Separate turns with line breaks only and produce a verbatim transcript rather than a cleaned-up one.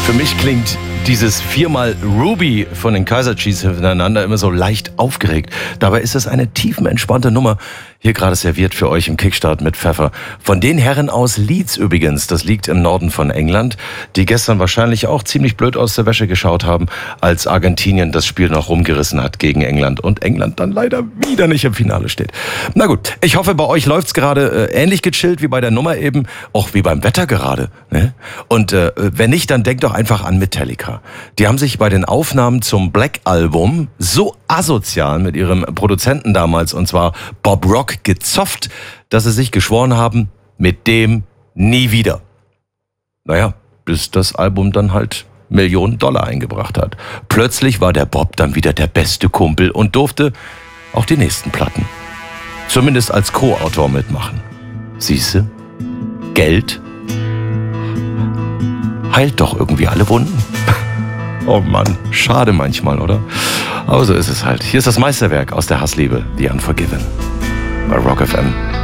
Für mich klingt dieses viermal Ruby von den Kaiser Chiefs hintereinander immer so leicht aufgeregt. Dabei ist es eine tiefenentspannte Nummer. Hier gerade serviert für euch im Kickstart mit Pfeffer. Von den Herren aus Leeds übrigens, das liegt im Norden von England, die gestern wahrscheinlich auch ziemlich blöd aus der Wäsche geschaut haben, als Argentinien das Spiel noch rumgerissen hat gegen England und England dann leider wieder nicht im Finale steht. Na gut, ich hoffe, bei euch läuft's gerade äh, ähnlich gechillt wie bei der Nummer eben, auch wie beim Wetter gerade. Ne? Und äh, wenn nicht, dann denkt doch einfach an Metallica. Die haben sich bei den Aufnahmen zum Black Album so asozial mit ihrem Produzenten damals, und zwar Bob Rock, gezofft, dass sie sich geschworen haben, mit dem nie wieder. Naja, bis das Album dann halt Millionen Dollar eingebracht hat. Plötzlich war der Bob dann wieder der beste Kumpel und durfte auch die nächsten Platten zumindest als Co-Autor mitmachen. Siehste, Geld heilt doch irgendwie alle Wunden. Oh Mann, schade manchmal, oder? Aber so ist es halt. Hier ist das Meisterwerk aus der Hassliebe, The Unforgiven, bei Rock F M.